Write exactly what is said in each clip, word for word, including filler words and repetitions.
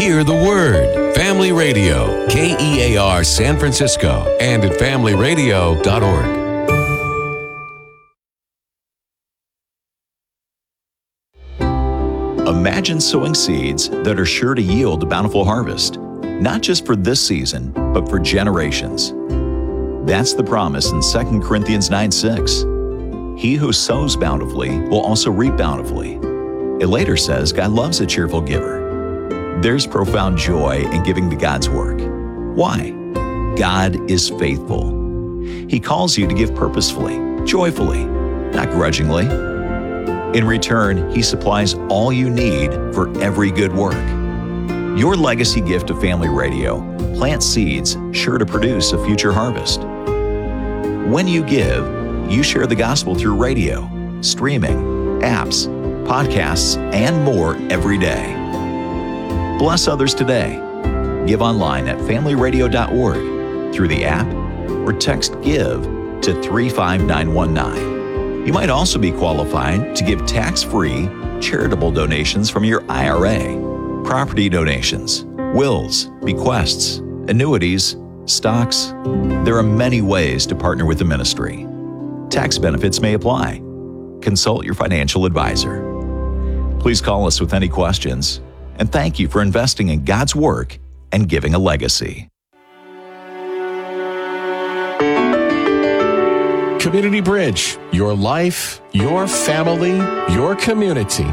Hear the Word. Family Radio, K E A R San Francisco, and at family radio dot org. Imagine sowing seeds that are sure to yield a bountiful harvest, not just for this season, but for generations. That's the promise in Second Corinthians nine six. He who sows bountifully will also reap bountifully. It later says God loves a cheerful giver. There's profound joy in giving to God's work. Why? God is faithful. He calls you to give purposefully, joyfully, not grudgingly. In return, He supplies all you need for every good work. Your legacy gift to Family Radio plants seeds sure to produce a future harvest. When you give, you share the gospel through radio, streaming, apps, podcasts, and more every day. Bless others today. Give online at family radio dot org, through the app, or text GIVE to three five nine one nine. You might also be qualified to give tax-free charitable donations from your I R A, property donations, wills, bequests, annuities, stocks. There are many ways to partner with the ministry. Tax benefits may apply. Consult your financial advisor. Please call us with any questions, and thank you for investing in God's work and giving a legacy. Community Bridge, your life, your family, your community.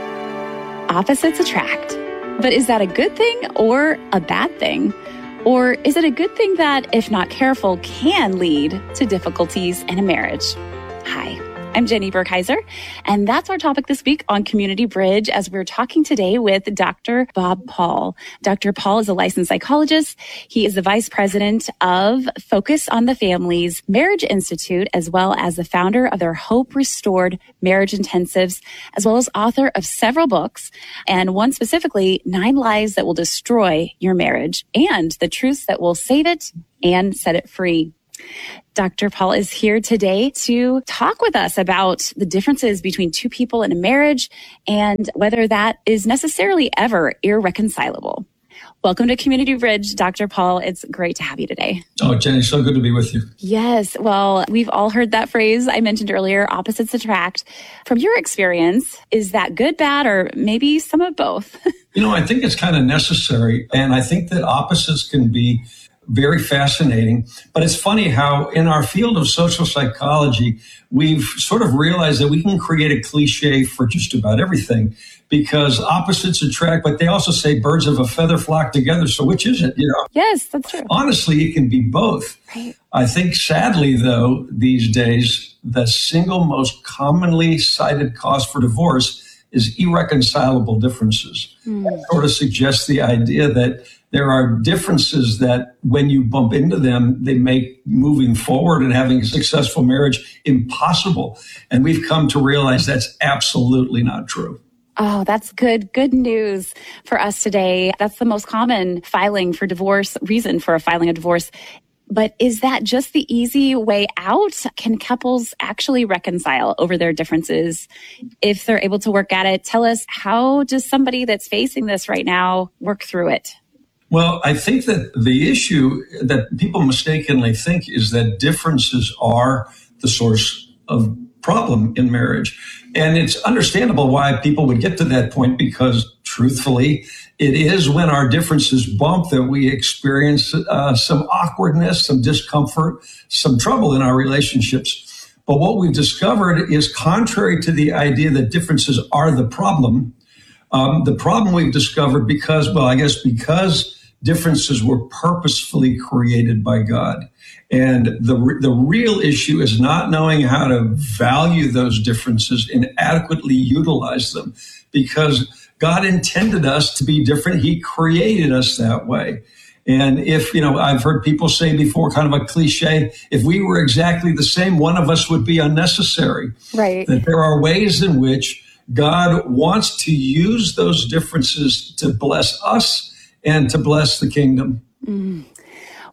Opposites attract. But is that a good thing or a bad thing? Or is it a good thing that, if not careful, can lead to difficulties in a marriage? Hi, I'm Jenny Burkheiser, and that's our topic this week on Community Bridge as we're talking today with Doctor Bob Paul. Doctor Paul is a licensed psychologist. He is the vice president of Focus on the Family's Marriage Institute, as well as the founder of their Hope Restored Marriage Intensives, as well as author of several books, and one specifically, Nine Lies That Will Destroy Your Marriage, and the Truths That Will Save It and Set It Free. Doctor Paul is here today to talk with us about the differences between two people in a marriage and whether that is necessarily ever irreconcilable. Welcome to Community Bridge, Doctor Paul. It's great to have you today. Oh, Jenny, so good to be with you. Yes. Well, we've all heard that phrase I mentioned earlier, opposites attract. From your experience, is that good, bad, or maybe some of both? You know, I think it's kind of necessary. And I think that opposites can be very fascinating. But it's funny how in our field of social psychology, we've sort of realized that we can create a cliche for just about everything because opposites attract, but they also say birds of a feather flock together. So which is it? You know? Yes, that's true. Honestly, it can be both. Right. I think sadly, though, these days, the single most commonly cited cause for divorce is irreconcilable differences. Mm. That sort of suggests the idea that there are differences that when you bump into them, they make moving forward and having a successful marriage impossible. And we've come to realize that's absolutely not true. Oh, that's good. Good news for us today. That's the most common filing for divorce, reason for a filing a divorce. But is that just the easy way out? Can couples actually reconcile over their differences if they're able to work at it? Tell us, how does somebody that's facing this right now work through it? Well, I think that the issue that people mistakenly think is that differences are the source of problem in marriage. And it's understandable why people would get to that point because, truthfully, it is when our differences bump that we experience uh, some awkwardness, some discomfort, some trouble in our relationships. But what we've discovered is contrary to the idea that differences are the problem. Um, the problem we've discovered because, well, I guess because differences were purposefully created by God. And the the real issue is not knowing how to value those differences and adequately utilize them, because God intended us to be different. He created us that way. And if, you know, I've heard people say before, kind of a cliche, if we were exactly the same, one of us would be unnecessary. Right. That there are ways in which God wants to use those differences to bless us and to bless the kingdom. Mm.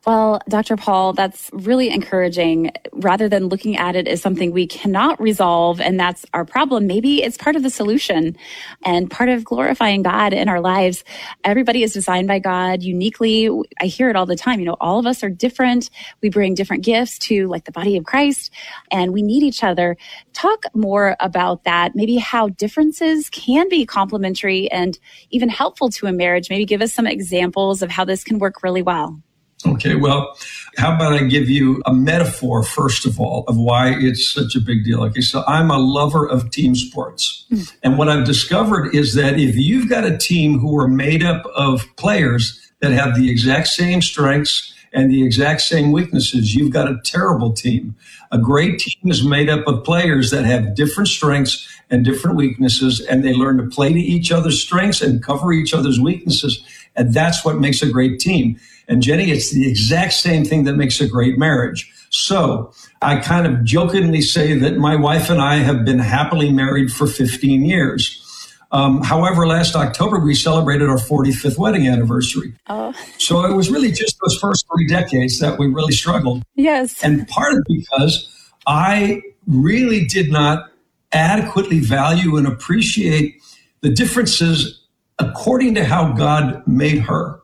Well, Doctor Paul, that's really encouraging. Rather than looking at it as something we cannot resolve and that's our problem, maybe it's part of the solution and part of glorifying God in our lives. Everybody is designed by God uniquely. I hear it all the time. You know, all of us are different. We bring different gifts to like the body of Christ and we need each other. Talk more about that, maybe how differences can be complementary and even helpful to a marriage. Maybe give us some examples of how this can work really well. Okay, well, how about I give you a metaphor, first of all, of why it's such a big deal. Okay, so I'm a lover of team sports. Mm. And what I've discovered is that if you've got a team who are made up of players that have the exact same strengths and the exact same weaknesses, you've got a terrible team. A great team is made up of players that have different strengths and different weaknesses, and they learn to play to each other's strengths and cover each other's weaknesses. And that's what makes a great team. And Jenny, it's the exact same thing that makes a great marriage. So I kind of jokingly say that my wife and I have been happily married for fifteen years. Um, however, last October, we celebrated our forty-fifth wedding anniversary. Oh. So it was really just those first three decades that we really struggled. Yes. And part of it because I really did not adequately value and appreciate the differences according to how God made her.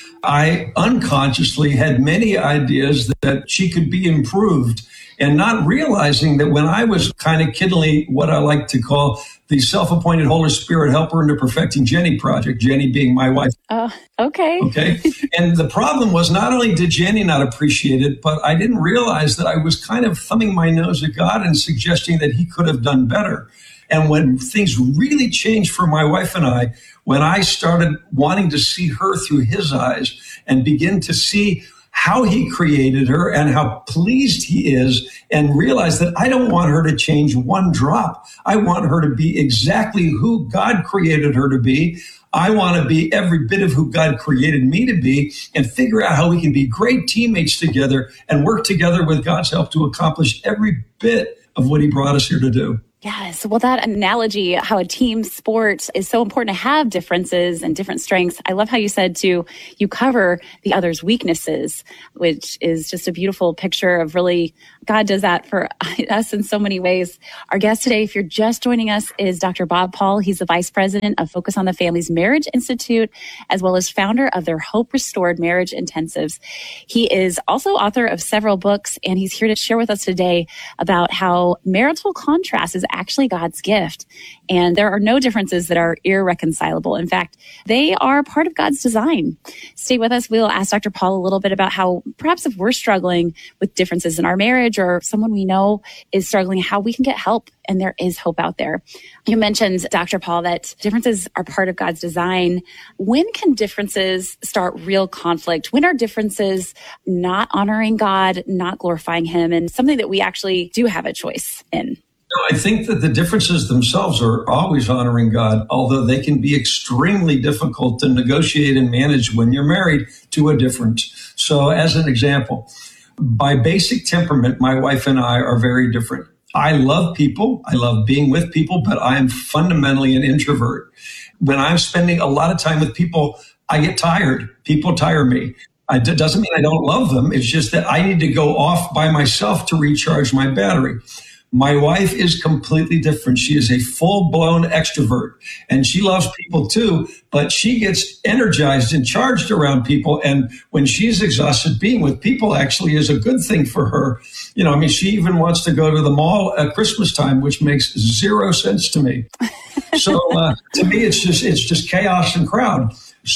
I unconsciously had many ideas that she could be improved, and not realizing that when I was kind of kiddingly what I like to call the self-appointed Holy Spirit helper into perfecting Jenny project, Jenny being my wife. Oh, okay. Okay. And the problem was not only did Jenny not appreciate it, but I didn't realize that I was kind of thumbing my nose at God and suggesting that he could have done better. And when things really changed for my wife and I, when I started wanting to see her through his eyes and begin to see how he created her and how pleased he is, and realize that I don't want her to change one drop. I want her to be exactly who God created her to be. I want to be every bit of who God created me to be, and figure out how we can be great teammates together and work together with God's help to accomplish every bit of what he brought us here to do. Yes. Well, that analogy, how a team sport is so important to have differences and different strengths. I love how you said to you cover the other's weaknesses, which is just a beautiful picture of really God does that for us in so many ways. Our guest today, if you're just joining us, is Doctor Bob Paul. He's the vice president of Focus on the Family's Marriage Institute, as well as founder of their Hope Restored Marriage Intensives. He is also author of several books, and he's here to share with us today about how marital contrast is actually God's gift. And there are no differences that are irreconcilable. In fact, they are part of God's design. Stay with us. We'll ask Doctor Paul a little bit about how perhaps if we're struggling with differences in our marriage or someone we know is struggling, how we can get help. And there is hope out there. You mentioned, Doctor Paul, that differences are part of God's design. When can differences start real conflict? When are differences not honoring God, not glorifying him, and something that we actually do have a choice in? I think that the differences themselves are always honoring God, although they can be extremely difficult to negotiate and manage when you're married to a difference. So as an example, by basic temperament, my wife and I are very different. I love people. I love being with people, but I am fundamentally an introvert. When I'm spending a lot of time with people, I get tired. People tire me. It doesn't mean I don't love them. It's just that I need to go off by myself to recharge my battery. My wife is completely different. She is a full-blown extrovert, and she loves people too, but she gets energized and charged around people. And when she's exhausted, being with people actually is a good thing for her. You know, I mean, she even wants to go to the mall at Christmas time, which makes zero sense to me. So uh, to me, it's just it's just chaos and crowd.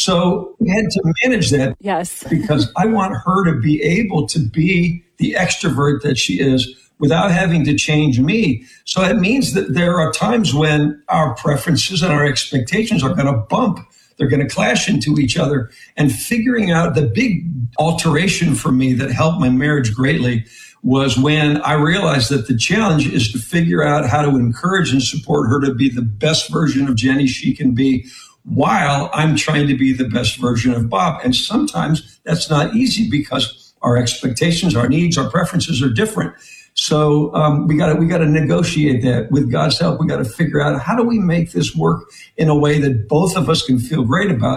So we had to manage that. Yes. Because I want her to be able to be the extrovert that she is, without having to change me. So it means that there are times when our preferences and our expectations are going to bump. They're going to clash into each other. And figuring out the big alteration for me that helped my marriage greatly was when I realized that the challenge is to figure out how to encourage and support her to be the best version of Jenny she can be, while I'm trying to be the best version of Bob. And sometimes that's not easy because our expectations, our needs, our preferences are different. So um, we got to we got to negotiate that. With God's help, we got to figure out how do we make this work in a way that both of us can feel great about.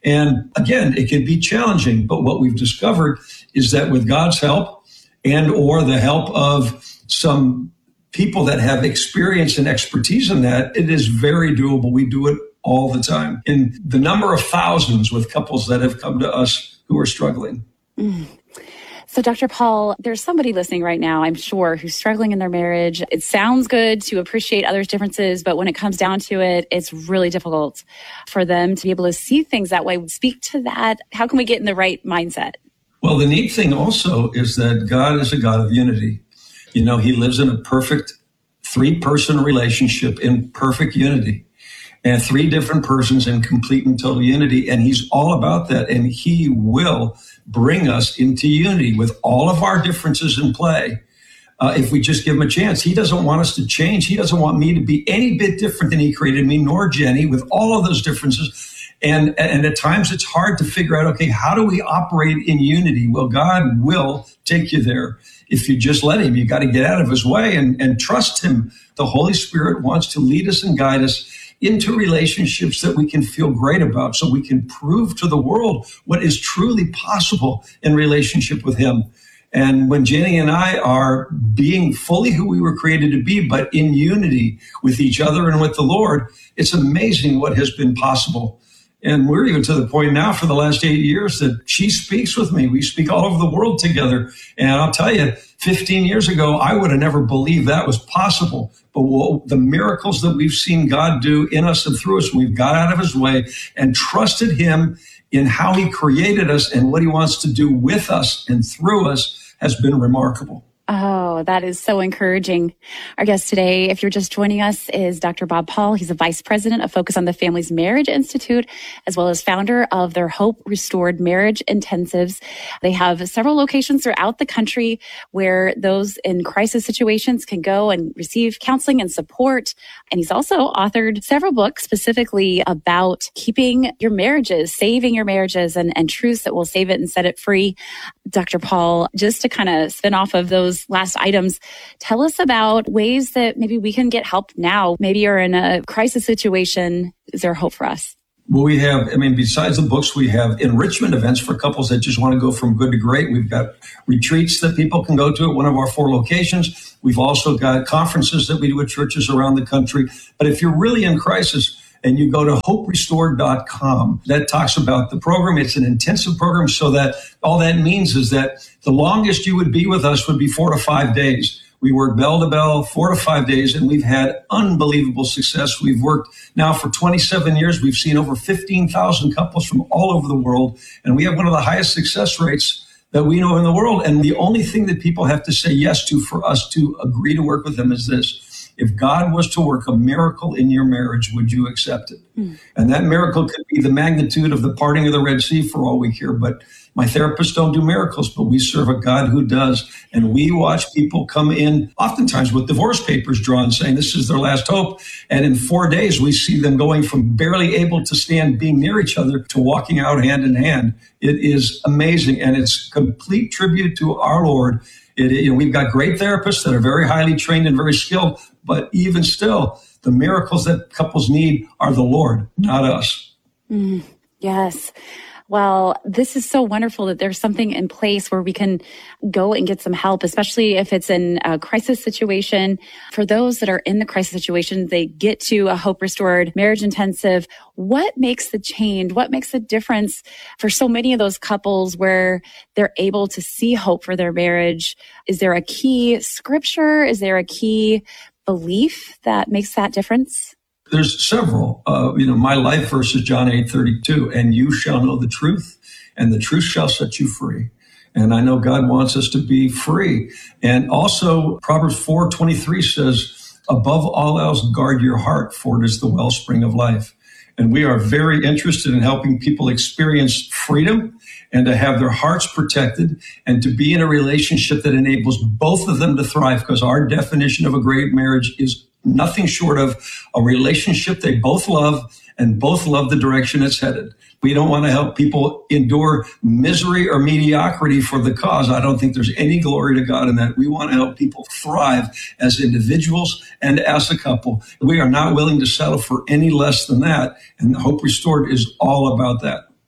And again, it can be challenging, but what we've discovered is that with God's help and or the help of some people that have experience and expertise in that, it is very doable. We do it all the time. In the number of thousands with couples that have come to us who are struggling. Mm. So, Doctor Paul, there's somebody listening right now, I'm sure, who's struggling in their marriage. It sounds good to appreciate others' differences, but when it comes down to it, it's really difficult for them to be able to see things that way. Speak to that. How can we get in the right mindset? Well, the neat thing also is that God is a God of unity. You know, he lives in a perfect three-person relationship in perfect unity. And three different persons in complete and total unity. And he's all about that. And he will bring us into unity with all of our differences in play. Uh, if we just give him a chance, he doesn't want us to change. He doesn't want me to be any bit different than he created me, nor Jenny, with all of those differences. And, and at times it's hard to figure out, okay, how do we operate in unity? Well, God will take you there. If you just let him, you got to get out of his way and, and trust him. The Holy Spirit wants to lead us and guide us into relationships that we can feel great about, so we can prove to the world what is truly possible in relationship with him. And when Jenny and I are being fully who we were created to be, but in unity with each other and with the Lord, it's amazing what has been possible. And we're even to the point now for the last eight years that she speaks with me. We speak all over the world together. And I'll tell you, fifteen years ago, I would have never believed that was possible. But what, the miracles that we've seen God do in us and through us, we've got out of his way and trusted him in how he created us and what he wants to do with us and through us has been remarkable. Oh, that is so encouraging. Our guest today, if you're just joining us, is Doctor Bob Paul. He's a vice president of Focus on the Family's Marriage Institute, as well as founder of their Hope Restored Marriage Intensives. They have several locations throughout the country where those in crisis situations can go and receive counseling and support. And he's also authored several books specifically about keeping your marriages, saving your marriages, and, and truths that will save it and set it free. Doctor Paul, just to kind of spin off of those last items, tell us about ways that maybe we can get help now. Maybe you're in a crisis situation. Is there hope for us? Well, we have, I mean, besides the books, we have enrichment events for couples that just want to go from good to great. We've got retreats that people can go to at one of our four locations. We've also got conferences that we do at churches around the country. But if you're really in crisis, and you go to hope restored dot com. That talks about the program. It's an intensive program, so that all that means is that the longest you would be with us would be four to five days. We work bell to bell, four to five days, and we've had unbelievable success. We've worked now for twenty-seven years. We've seen over fifteen thousand couples from all over the world, and we have one of the highest success rates that we know in the world. And the only thing that people have to say yes to for us to agree to work with them is this. If God was to work a miracle in your marriage, would you accept it? Mm. And that miracle could be the magnitude of the parting of the Red Sea for all we care. But my therapists don't do miracles, but we serve a God who does. And we watch people come in, oftentimes with divorce papers drawn, saying this is their last hope. And in four days, we see them going from barely able to stand being near each other to walking out hand in hand. It is amazing. And it's complete tribute to our Lord. It, you know, we've got great therapists that are very highly trained and very skilled, but even still, the miracles that couples need are the Lord, not us. Mm, yes. Well, this is so wonderful that there's something in place where we can go and get some help, especially if it's in a crisis situation. For those that are in the crisis situation, they get to a Hope Restored Marriage Intensive. What makes the change? What makes the difference for so many of those couples where they're able to see hope for their marriage? Is there a key scripture? Is there a key belief that makes that difference? There's several. Uh, you know, my life verse is John eight thirty-two, and you shall know the truth, and the truth shall set you free. And I know God wants us to be free. And also, Proverbs four twenty-three says, above all else, guard your heart, for it is the wellspring of life. And we are very interested in helping people experience freedom and to have their hearts protected and to be in a relationship that enables both of them to thrive, because our definition of a great marriage is nothing short of a relationship they both love and both love the direction it's headed. We don't want to help people endure misery or mediocrity for the cause. I don't think there's any glory to God in that. We want to help people thrive as individuals and as a couple. We are not willing to settle for any less than that. And Hope Restored is all about that.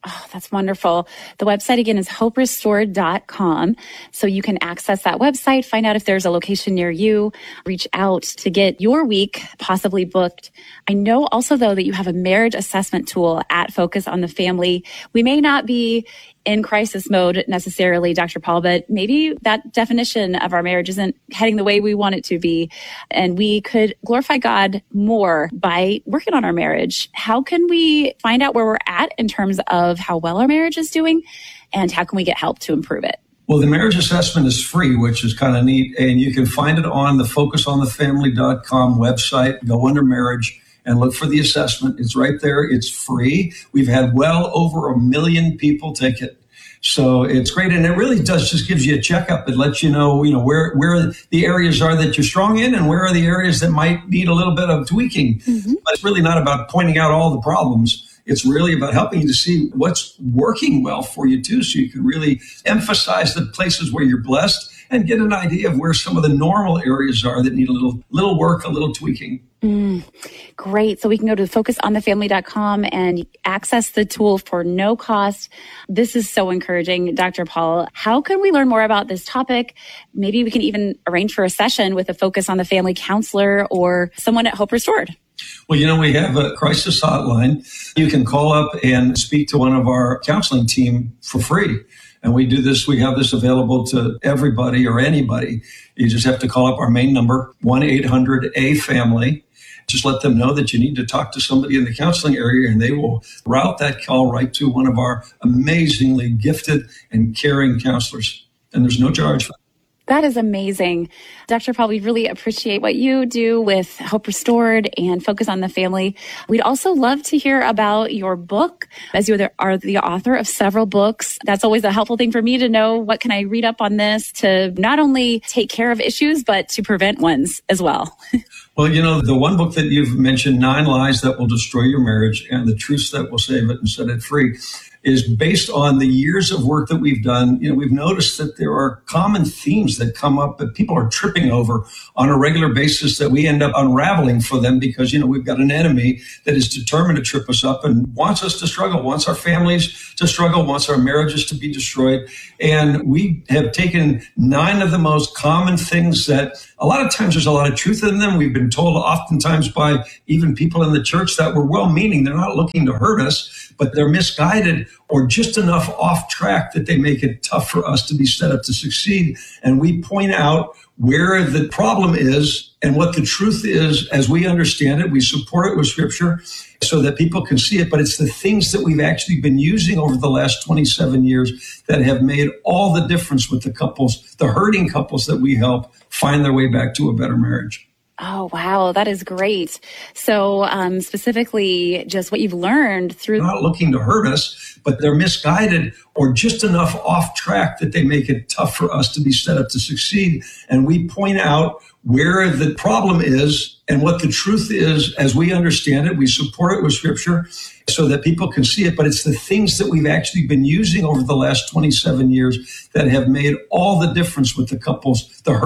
Oh, that's wonderful. The website again is hope restored dot com. So you can access that website, find out if there's a location near you, reach out to get your week possibly booked. I know also, though, that you have a marriage assessment tool at Focus on the Family. We may not be in crisis mode necessarily, Doctor Paul, but maybe that definition of our marriage isn't heading the way we want it to be. And we could glorify God more by working on our marriage. How can we find out where we're at in terms of how well our marriage is doing? And how can we get help to improve it? Well, the marriage assessment is free, which is kind of neat. And you can find it on the focus on the family dot com website. Go under marriage and look for the assessment. It's right there. It's free. We've had well over a million people take it. So it's great. And it really does just gives you a checkup. It lets you know, you know, where, where the areas are that you're strong in and where are the areas that might need a little bit of tweaking. Mm-hmm. But it's really not about pointing out all the problems. It's really about helping you to see what's working well for you too. So you can really emphasize the places where you're blessed and get an idea of where some of the normal areas are that need a little, little work, a little tweaking. Mm, great. So we can go to focus on the family dot com and access the tool for no cost. This is so encouraging, Doctor Paul. How can we learn more about this topic? Maybe we can even arrange for a session with a Focus on the Family counselor or someone at Hope Restored. Well, you know, we have a crisis hotline. You can call up and speak to one of our counseling team for free. And we do this, we have this available to everybody or anybody. You just have to call up our main number, one eight hundred A family. Just let them know that you need to talk to somebody in the counseling area, and they will route that call right to one of our amazingly gifted and caring counselors. And there's no charge for that. That is amazing. Doctor Paul, we really appreciate what you do with Hope Restored and Focus on the Family. We'd also love to hear about your book, as you are the author of several books. That's always a helpful thing for me to know. What can I read up on this to not only take care of issues, but to prevent ones as well? Well, you know, the one book that you've mentioned, Nine Lies That Will Destroy Your Marriage and the Truths That Will Save It and Set It Free, is based on the years of work that we've done. You know, we've noticed that there are common themes that come up that people are tripping over on a regular basis that we end up unraveling for them because, you know, we've got an enemy that is determined to trip us up and wants us to struggle, wants our families to struggle, wants our marriages to be destroyed. And we have taken nine of the most common things that a lot of times there's a lot of truth in them. We've been told oftentimes by even people in the church that we're well-meaning. They're not looking to hurt us, but they're misguided or just enough off track that they make it tough for us to be set up to succeed. And we point out where the problem is and what the truth is as we understand it. We support it with scripture so that people can see it. But it's the things that we've actually been using over the last twenty-seven years that have made all the difference with the couples, the hurting couples that we help find their way back to a better marriage. Oh, wow. That is great. So um, specifically, just what you've learned through... They're not looking to hurt us, but they're misguided or just enough off track that they make it tough for us to be set up to succeed. And we point out where the problem is and what the truth is as we understand it. We support it with scripture so that people can see it. But it's the things that we've actually been using over the last twenty-seven years that have made all the difference with the couples, the